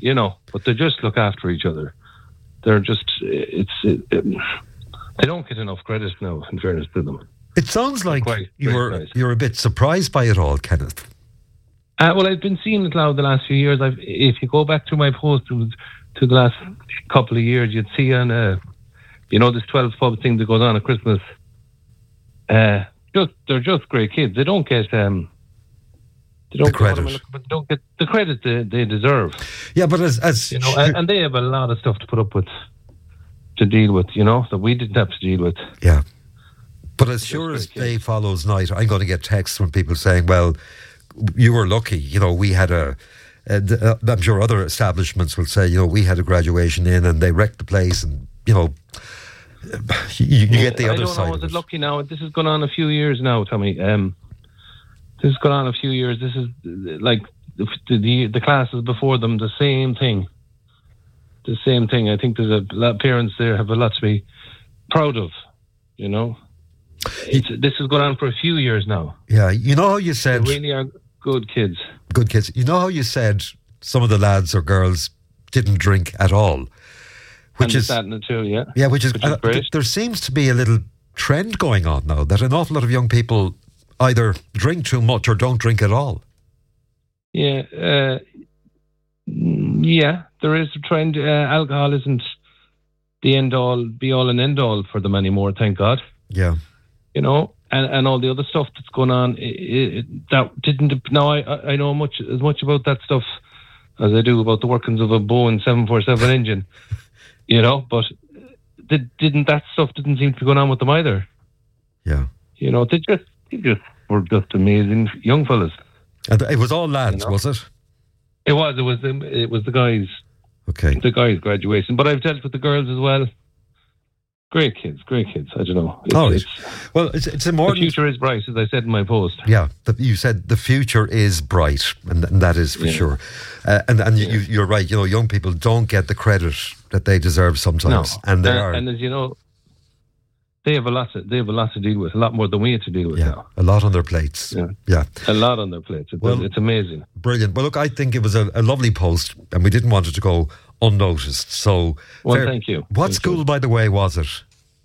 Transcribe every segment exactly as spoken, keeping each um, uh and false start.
you know, but they just look after each other. They're just, it's, it, it, they don't get enough credit now, in fairness to them. It sounds like quite, you were, nice. you're a bit surprised by it all, Kenneth. Uh, well, I've been seeing it now the last few years. I've, if you go back to my post to, to the last couple of years, you'd see on, uh, you know, this twelve pub thing that goes on at Christmas. Uh, just they're just great kids. They don't get um, they don't the credit. Get, but they don't get the credit they, they deserve. Yeah, but as as you know, and, and they have a lot of stuff to put up with, to deal with. You know, that we didn't have to deal with. Yeah, but as sure as day follows night, I'm going to get texts from people saying, "Well, you were lucky. You know, we had a." Uh, I'm sure other establishments will say, you know, we had a graduation in and they wrecked the place, and you know, you, you get the I other don't side know, of is it. it lucky now? This has gone on a few years now, Tommy. Um, this has gone on a few years. This is like the, the the classes before them, the same thing. The same thing. I think there's a lot of parents there have a lot to be proud of, you know. It's, this has gone on for a few years now. Yeah, you know how you said... They really are good kids. Good kids. You know how you said some of the lads or girls didn't drink at all? Which and is that too, yeah. Yeah, which is, which is uh, great. th- there seems to be a little trend going on now that an awful lot of young people either drink too much or don't drink at all. Yeah, uh, yeah, there is a trend. Uh, alcohol isn't the end all, be all and end all for them anymore, thank God. Yeah. You know, and, and all the other stuff that's going on, it, it, that didn't, now I, I know much as much about that stuff as I do about the workings of a Boeing seven forty-seven engine, you know, but did, didn't that stuff didn't seem to be going on with them either. Yeah. You know, they just, they just were just amazing young fellas. And it was all lads, you know? was it? It was, it was, the, it was the guys. Okay. The guys' graduation. But I've dealt with the girls as well. Great kids, great kids. I don't know. It's, oh, it's, well, it's, it's important. The future is bright, as I said in my post. Yeah, the, you said the future is bright, and, and that is for yeah. sure. Uh, and and yeah. you, you're right. You know, young people don't get the credit that they deserve sometimes, no. and they and, are. And as you know, they have a lot. To, they have a lot to deal with. A lot more than we have to deal with yeah, now. A lot on their plates. Yeah, yeah. a lot on their plates. It's, well, it's amazing. Brilliant. Well, look, I think it was a, a lovely post, and we didn't want it to go unnoticed. So, well, fair. thank you. What thank school, you. by the way, was it?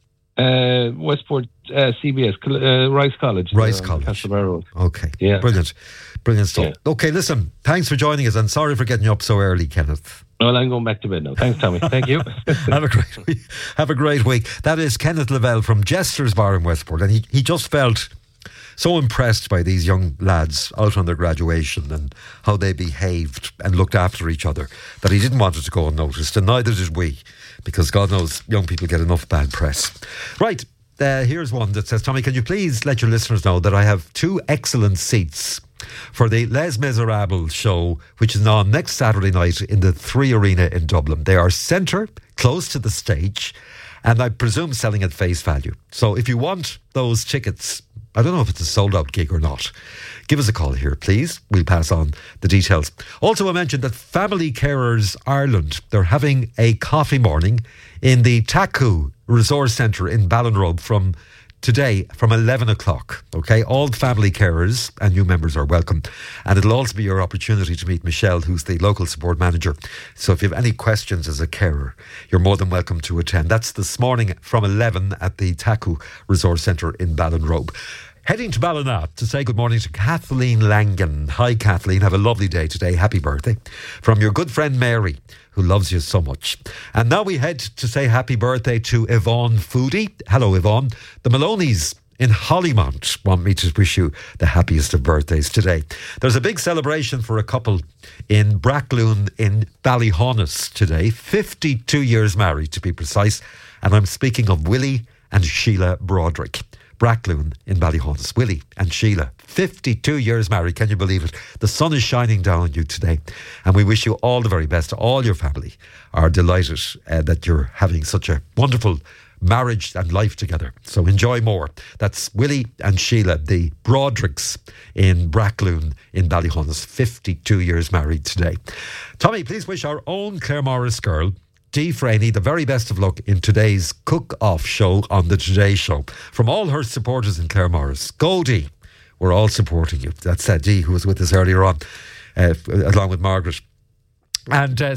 Uh, Westport uh, C B S, uh, Rice College. Rice uh, College. Castlebar Road. Okay. Yeah. Brilliant. Brilliant stuff. Yeah. Okay, listen, thanks for joining us, and sorry for getting you up so early, Kenneth. Well, I'm going back to bed now. Thanks, Tommy. Thank you. Have a great week. Have a great week. That is Kenneth Lavelle from Jester's Bar in Westport, and he, he just felt so impressed by these young lads out on their graduation and how they behaved and looked after each other that he didn't want it to go unnoticed, and neither did we, because God knows young people get enough bad press. Right, uh, here's one that says, Tommy, can you please let your listeners know that I have two excellent seats for the Les Miserables show, which is on next Saturday night in the Three Arena in Dublin. They are centre, close to the stage, and I presume selling at face value. So if you want those tickets, I don't know if it's a sold-out gig or not, give us a call here, please. We'll pass on the details. Also, I mentioned that Family Carers Ireland, they're having a coffee morning in the Taku Resource Centre in Ballinrobe from today from eleven o'clock, okay? All family carers and new members are welcome. And it'll also be your opportunity to meet Michelle, who's the local support manager. So if you have any questions as a carer, you're more than welcome to attend. That's this morning from eleven at the Taku Resource Centre in Ballinrobe. Heading to Ballina to say good morning to Kathleen Langan. Hi, Kathleen. Have a lovely day today. Happy birthday. From your good friend Mary, who loves you so much. And now we head to say happy birthday to Yvonne Foodie. Hello, Yvonne. The Maloney's in Hollymount want me to wish you the happiest of birthdays today. There's a big celebration for a couple in Brackloon in Ballyhonus today. fifty-two years married, to be precise. And I'm speaking of Willie and Sheila Broderick. Brackloon in Ballyhonus. Willie and Sheila, fifty-two years married. Can you believe it? The sun is shining down on you today, and we wish you all the very best. All your family are delighted uh, that you're having such a wonderful marriage and life together. So enjoy more. That's Willie and Sheila, the Brodericks in Brackloon in Ballyhonus, fifty-two years married today. Tommy, please wish our own Claire Morris girl, Dee Franey, the very best of luck in today's cook-off show on the Today Show. From all her supporters in Claire Morris, go Dee. We're all supporting you. That's uh, Dee, who was with us earlier on, uh, along with Margaret. And uh,